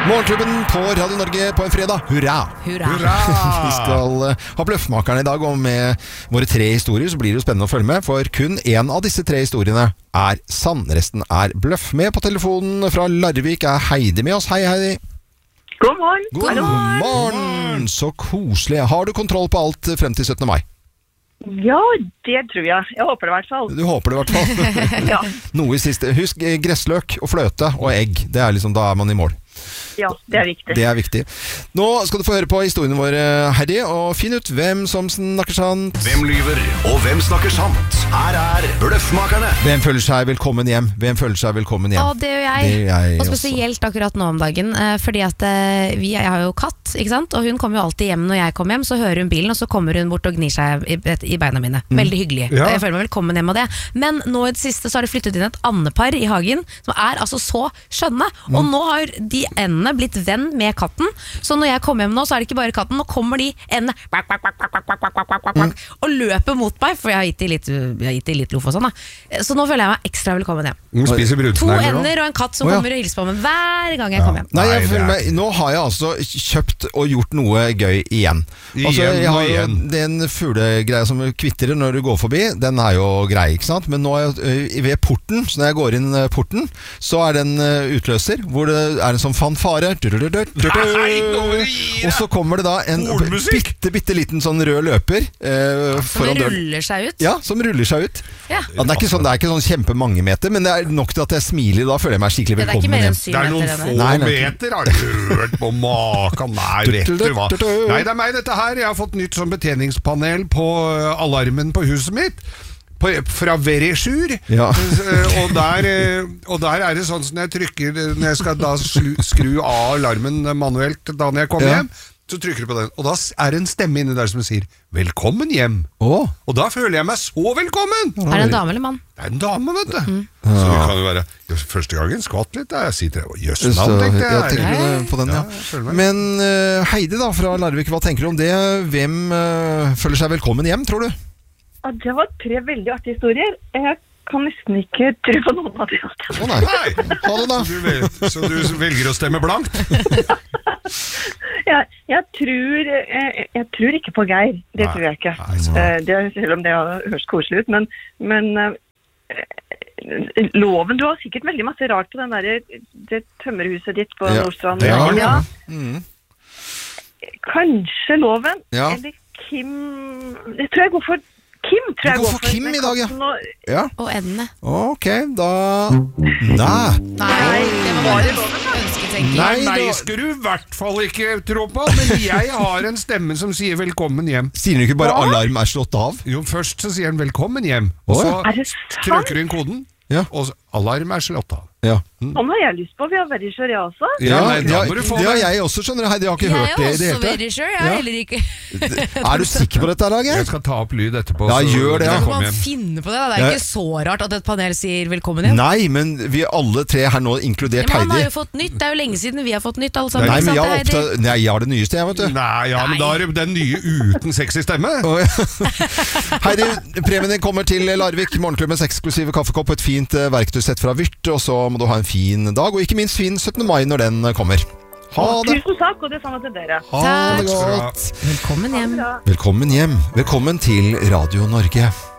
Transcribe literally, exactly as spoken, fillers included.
Morgenklubben på Radio Norge på en fredag. Hurra! Hurra! Hurra! Vi skal uh, ha Bløffmakerne i dag, og med våre tre historier så blir det jo spennende å følge med, for kun en av disse tre historiene er sann. Resten er bløff. Med på telefonen fra Larvik er Heidi med oss. Hei, Heidi. God morgen. God God morgen. morgen. Så koselig. Har du kontroll på alt frem til syttende mai? Ja, det tror jeg. Jeg håper det i hvert fall. Du håper det i hvert fall. Ja, Noe i siste. Husk eh, gressløk og fløte og egg. Det er liksom, da er man i mål. ja, det er viktig. Det er viktig. Nå skal du få høre på historien vår, Heidi, og finne ut hvem som snakker sant. Hvem lyver, og hvem snakker sant? Her er Bløffmakerne. Hvem føler seg velkommen hjem? Hvem føler seg velkommen hjem? Ja, det gjør jeg. Det gjør jeg og også. spesielt akkurat nå om dagen, eh, fordi at eh, vi, jeg har jo katt, ikke sant? Og hun kommer jo alltid hjem når jeg kommer hjem, så hører hun bilen, og så kommer hun bort og gnir seg i, i beina mine. Veldig hyggelig. Ja. Jeg føler meg velkommen hjem av det. Men nå i det siste så har det flyttet inn et andepar i hagen, som er altså så skjønne. Og nå har de endene blitt venn med katten, så når jeg kommer hjem nå, så er det ikke bare katten, nå kommer de endene bak, bak, bak, bak, bak, bak, bak, bak, bak, og løper mot meg, for jeg har gitt de litt, jeg har gitt de litt loff og sånn da. Så nå føler jeg meg ekstra velkommen hjem. Hun spiser To brunsnegler også. ender og en katt som Å, ja. kommer og hilser på meg hver gang jeg kommer hjem. Nei, jeg Nei, det føler er meg, nå har jeg altså kjøpt og gjort noe gøy igjen. Altså, Igjen jeg og har jo igjen. den fuglegreia som kvitterer når du går forbi, den er jo grei, ikke sant? Men nå er jeg ø, ved porten, så når jeg går inn ø, porten, så er den ø, utløser, hvor det er en sånn fanfare. Nei, nå må du gi deg! Og så kommer det da en Hornmusikk. bitte, bitte liten sånn rød løper ø, Som foran døren. ruller seg ut. Ja, som ruller seg ut. Ja. Ja, det, er ikke sånn, det er ikke sånn kjempemange meter, men det er nok til at jeg smiler, da føler jeg meg skikkelig Det er ikke velkommen mer enn hjem. syv Det er noen meter. få denne. Nei, nei. meter, har du hørt på maken? Nei, vet du hva? Nei, det er meg dette her. Jeg har fått nytt sånn betjeningspanel på uh, alarmen på huset mitt. På, fra Verisure. Ja. Uh, og, der, uh, og der er det sånn som jeg trykker uh, når jeg skal da slu, skru av alarmen manuelt da når jeg kommer Ja. hjem. Så trykker du på den, og da er det en stemme inni der som sier 'velkommen hjem'. Åh. Og da føler jeg meg så velkommen! Er det en dame eller mann? Det er en dame, vet du. Så det kan jo være ja, første gangen skvatt litt. Jeg sitter og jøss Så, navn, tenkte ja, jeg. tenker du på den, ja. Ja, jeg føler meg. Men uh, Heidi da, fra Larvik, hva tenker du om det? Hvem uh, føler seg velkommen hjem, tror du? Ja, det var tre veldig artige historier. Jeg kan nesten ikke tro på noen av de. Å nei, Nei. ha det da. Du vel, så du velger å stemme blankt? Jeg, jeg, tror, jeg, jeg tror ikke på Geir. Det Nei. tror jeg ikke. Nei, så- Eh, det, selv om det høres koselig ut. Men, men eh, loven, du har sikkert veldig masse rart på den der, det tømmerhuset ditt på Ja, Nordstrand. det har jeg. ja. Mm. Kanskje loven, Ja. eller Kim. Jeg tror jeg går for Kim. Tror jeg går for Kim med i dag, ja. katten og- Ja, Og endene. ok, da... Nei. Nei, det var bare ønsketenking. Nei, Nei, nei, da- skal du i hvert fall ikke tro på. Men jeg har en stemme som sier 'velkommen hjem'. Sier du ikke bare alarm er slått av? Jo, først så sier den 'velkommen hjem', og Å, så Er det sant? trykker du inn koden, Ja. og så- alarm er slått av. Ja. Sånn har jeg lyst på. Vi har vært i Sharia også. Ja, nei, det, da har- må du få det har det. jeg også, skjønner du. Heidi, jeg har ikke Jeg hørt er det i det også hele tatt. very sure. Jeg er Ja. heller ikke. Er du sikker på dette, Lager? Jeg skal ta opp lyd etterpå. Ja, så gjør det, ja. jeg Så kommer man hjem. finner på det. Da. Det er Ja. ikke så rart at et panel sier velkommen hjem. Nei, men vi alle tre her nå, Ja, inkludert men han har Heidi. jo fått nytt. Det er jo lenge siden vi har fått nytt, alle sammen. Nei, ikke men sant, jeg har, Heidi? opptatt, nei, jeg har det nyeste, jeg, vet du. Nei, ja, men da er det den nye uten sexy stemme. Å, ja. Heidi, premien din kommer til Larvik. Morgenklubbens eksklusive kaffekopp og et fint eh, verktøysett fra Vyrt. Og så må du ha en fin dag, og ikke minst fin syttende mai når den eh, kommer. Ha det. Tusen takk, og det samme til dere. Ha det Takk. godt. Velkommen hjem. Ja. Velkommen hjem. Velkommen til Radio Norge.